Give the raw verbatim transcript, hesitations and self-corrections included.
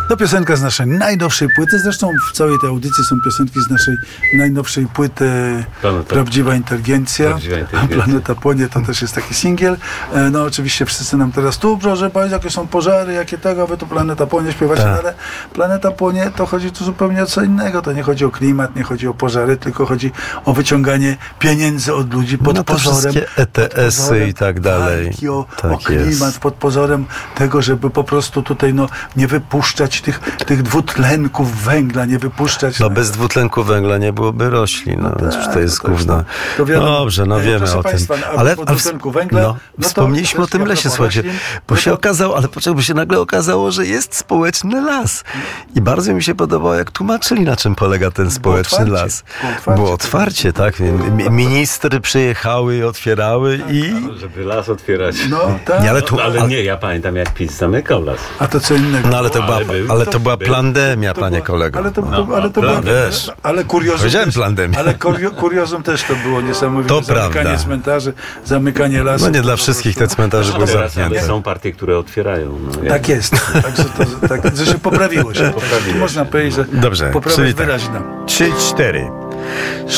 No piosenka z naszej najnowszej płyty, zresztą w całej tej audycji są piosenki z naszej najnowszej płyty Planeta. Prawdziwa Inteligencja. Prawdziwa Inteligencja. Planeta Płonie to też jest taki singiel. No oczywiście wszyscy nam teraz tu, proszę Państwa, jakie są pożary, jakie tego, wy tu Planeta Płonie śpiewacie, Tak. ale Planeta Płonie to chodzi tu zupełnie o co innego. To nie chodzi o klimat, nie chodzi o pożary, tylko chodzi o wyciąganie pieniędzy od ludzi pod No to pozorem wszystkie E T S-y i tak dalej. walki o, Tak o klimat, jest. pod pozorem tego, żeby po prostu tutaj no, nie wypuszczać tych, tych dwutlenków węgla, nie wypuszczać. No bez dwutlenku węgla nie byłoby roślin. No, tak, przecież to jest to też, gówno. no. To wiadomo. Dobrze, no E, wiemy proszę o tym. państwa, a Ale, propos ale dwutlenku węgla, no, no to wspomnieliśmy też o tym jak lesie, propos słuchajcie, roślin, bo no się to- okazało, ale poczekaj, bo się nagle okazało, że jest społeczny las. I bardzo mi się podobało, jak tłumaczyli, na czym polega ten społeczny otwarcie. las. Było otwarcie. Było otwarcie, tak. Mi- Ministry przyjechały i otwierały i... Żeby las otwierać. No tak. Nie, ale tu, No, ale ale, nie, ja pamiętam, jak PiS zamykał las. A to co innego. no ale to była, Ale był- ale to była był- pandemia, To panie było- kolego. Ale to, No, to, ale to plan- było, wiesz. ale kuriozum Powiedziałem też, pandemia. ale kurio, kuriozum też to było niesamowite. To zamykanie prawda. cmentarzy, zamykanie lasów. No nie to dla po wszystkich te prostu- cmentarze były Teraz, ale zamknięte. są partie, które otwierają. No, Tak jest. Także to, tak, że się poprawiło się. Poprawiło Można się. powiedzieć, że Dobrze, poprawa czyli jest tak. wyraźna. Trzy, cztery.